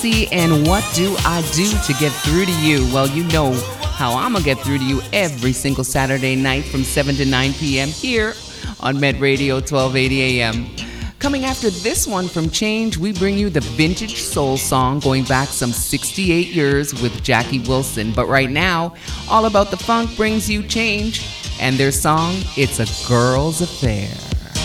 Cassie, and what do I do to get through to you? Well, you know how I'm going to get through to you every single Saturday night from 7 to 9 p.m. here on Med Radio 1280 AM. Coming after this one from Change, we bring you the vintage soul song going back some 68 years with Jackie Wilson. But right now, All About the Funk brings you Change and their song, It's a Girl's Affair.